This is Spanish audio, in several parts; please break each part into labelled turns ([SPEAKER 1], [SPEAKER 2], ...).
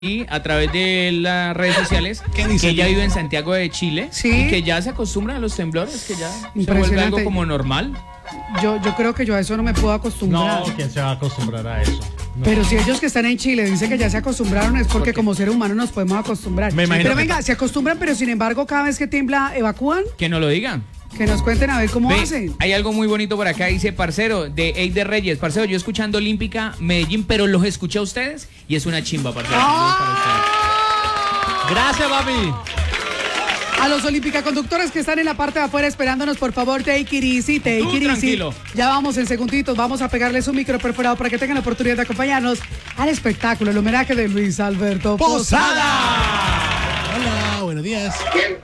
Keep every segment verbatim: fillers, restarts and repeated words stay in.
[SPEAKER 1] Y a través de las redes sociales que ella vive en Santiago de Chile,
[SPEAKER 2] ¿sí?
[SPEAKER 1] Y que ya se acostumbra a los temblores, que ya se vuelve algo como normal.
[SPEAKER 2] Yo, yo creo que yo a eso no me puedo acostumbrar.
[SPEAKER 3] No, ¿quién se va a acostumbrar a eso? No.
[SPEAKER 2] Pero si ellos que están en Chile dicen que ya se acostumbraron es porque como seres humanos nos podemos acostumbrar.
[SPEAKER 3] Me imagino
[SPEAKER 2] pero
[SPEAKER 3] que
[SPEAKER 2] venga,
[SPEAKER 3] ta-
[SPEAKER 2] se acostumbran, pero sin embargo cada vez que tiembla evacúan.
[SPEAKER 1] Que no lo digan.
[SPEAKER 2] Que nos cuenten a ver cómo
[SPEAKER 1] Ve,
[SPEAKER 2] hacen.
[SPEAKER 1] hay algo muy bonito por acá, dice parcero, de Eider Reyes. Parcero, yo escuchando Olímpica Medellín, pero los escuché a ustedes y es una chimba, parcero. Saludos para ustedes.
[SPEAKER 3] Gracias, papi.
[SPEAKER 2] A los olímpica conductores que están en la parte de afuera esperándonos, por favor, take it easy, take
[SPEAKER 1] Tú,
[SPEAKER 2] it easy.
[SPEAKER 1] tranquilo.
[SPEAKER 2] Ya vamos en segunditos, vamos a pegarles un micro perforado para que tengan la oportunidad de acompañarnos al espectáculo, el homenaje de Luis Alberto Posada.
[SPEAKER 4] Hola, buenos días.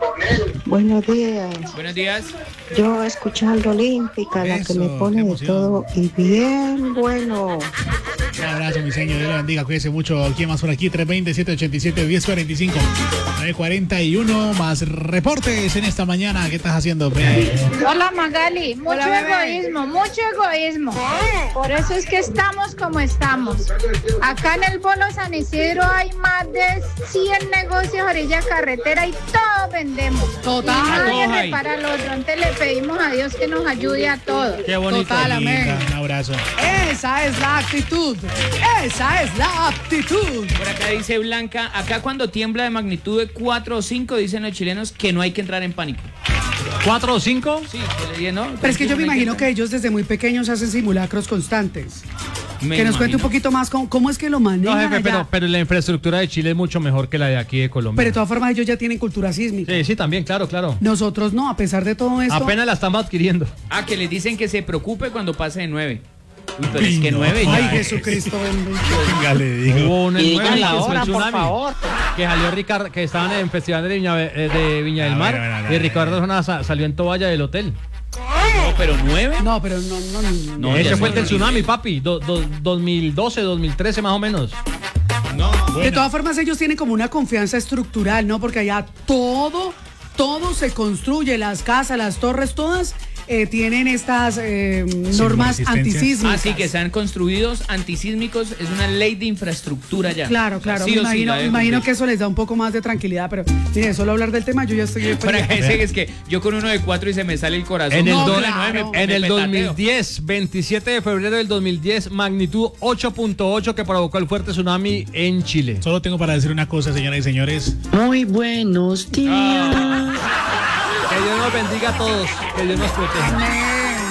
[SPEAKER 5] Buenos días.
[SPEAKER 1] Buenos días.
[SPEAKER 5] Yo escuchando Olímpica, la que
[SPEAKER 4] Eso,
[SPEAKER 5] me pone
[SPEAKER 4] qué
[SPEAKER 5] de
[SPEAKER 4] emoción.
[SPEAKER 5] todo y bien bueno.
[SPEAKER 4] Un abrazo, mi señor. Dios le bendiga. Cuídese mucho. ¿Quién más por aquí? tres veinte, siete ochenta y siete, diez cuarenta y cinco. nueve cuarenta y uno. Más reportes en esta mañana. ¿Qué estás haciendo, Pe?
[SPEAKER 6] Hola Magali, mucho
[SPEAKER 2] Hola, bebé.
[SPEAKER 6] egoísmo, mucho egoísmo. Por eso es que estamos como estamos. Acá en el Bolo San Isidro hay más de cien negocios a orilla carretera y todos vendemos.
[SPEAKER 2] Total.
[SPEAKER 6] Y nadie
[SPEAKER 1] Todos hay.
[SPEAKER 6] repara al otro. Entonces le pedimos a Dios que nos ayude a todos.
[SPEAKER 3] Qué bonito.
[SPEAKER 2] Total, amén.
[SPEAKER 4] Linda, un abrazo.
[SPEAKER 2] Esa es la actitud. Esa es la actitud.
[SPEAKER 1] Por acá dice Blanca, acá cuando tiembla de magnitud de cuatro o cinco, dicen los chilenos que no hay que entrar en pánico.
[SPEAKER 3] ¿Cuatro o cinco?
[SPEAKER 1] Sí, que le dije, ¿no?
[SPEAKER 2] Pero es que yo me
[SPEAKER 1] No hay
[SPEAKER 2] imagino que
[SPEAKER 1] entrar.
[SPEAKER 2] ellos desde muy pequeños hacen simulacros constantes.
[SPEAKER 1] Me
[SPEAKER 2] que nos cuente un
[SPEAKER 1] imagino.
[SPEAKER 2] poquito más cómo, cómo es que lo manejan
[SPEAKER 3] No, jefe,
[SPEAKER 2] allá.
[SPEAKER 3] pero, pero la infraestructura de Chile es mucho mejor que la de aquí de Colombia.
[SPEAKER 2] Pero de todas formas ellos ya tienen cultura sísmica.
[SPEAKER 3] Sí, sí, también, claro, claro.
[SPEAKER 2] Nosotros no, a pesar de todo esto.
[SPEAKER 3] Apenas la estamos adquiriendo.
[SPEAKER 1] Ah, que les dicen que se preocupe cuando pase de nueve. Uy, pero es que
[SPEAKER 4] no.
[SPEAKER 1] nueve ya.
[SPEAKER 2] Ay, Jesucristo bendito.
[SPEAKER 4] Venga, le digo.
[SPEAKER 3] Hubo un
[SPEAKER 5] Y
[SPEAKER 3] nueve
[SPEAKER 5] digan la
[SPEAKER 3] que fue
[SPEAKER 5] hora,
[SPEAKER 3] el
[SPEAKER 5] por
[SPEAKER 3] tsunami.
[SPEAKER 5] favor.
[SPEAKER 3] Que salió Ricardo, que estaban en festival de Viña, eh, de Viña del
[SPEAKER 4] Ah,
[SPEAKER 3] Mar.
[SPEAKER 4] bueno, bueno, bueno,
[SPEAKER 3] y Ricardo
[SPEAKER 4] bueno.
[SPEAKER 3] Arjona sa- salió en toalla del hotel.
[SPEAKER 1] No, pero nueve.
[SPEAKER 2] No, pero no, no, no.
[SPEAKER 1] No,
[SPEAKER 3] Ese
[SPEAKER 1] ya
[SPEAKER 3] fue
[SPEAKER 1] no,
[SPEAKER 3] el del
[SPEAKER 1] no,
[SPEAKER 3] tsunami, papi. Do- do- dos mil doce, dos mil trece más o menos.
[SPEAKER 1] No.
[SPEAKER 2] De
[SPEAKER 4] Bueno.
[SPEAKER 2] todas formas ellos tienen como una confianza estructural, ¿no? Porque allá todo, todo se construye, las casas, las torres, todas eh, tienen estas eh, normas
[SPEAKER 4] resistencia.
[SPEAKER 2] antisísmicas.
[SPEAKER 1] Así que sean construidos antisísmicos, es una ley de infraestructura ya.
[SPEAKER 2] Claro, claro,
[SPEAKER 1] Sí
[SPEAKER 2] me
[SPEAKER 1] o sí,
[SPEAKER 2] imagino,
[SPEAKER 1] la
[SPEAKER 2] me
[SPEAKER 1] deben
[SPEAKER 2] imagino
[SPEAKER 1] cumplir.
[SPEAKER 2] que eso les da un poco más de tranquilidad, pero mire, solo hablar del tema, yo ya estoy...
[SPEAKER 1] Para que se- es que yo con uno de cuatro y se me sale el corazón.
[SPEAKER 3] En el,
[SPEAKER 2] No,
[SPEAKER 3] do-
[SPEAKER 2] claro.
[SPEAKER 3] en
[SPEAKER 1] me
[SPEAKER 3] el
[SPEAKER 1] petateo.
[SPEAKER 3] dos mil diez, veintisiete de febrero del dos mil diez, magnitud ocho punto ocho que provocó el fuerte tsunami en Chile.
[SPEAKER 4] Solo tengo para decir una cosa, señoras y señores.
[SPEAKER 5] Muy buenos días.
[SPEAKER 3] Que Dios nos bendiga a todos, que Dios nos proteja.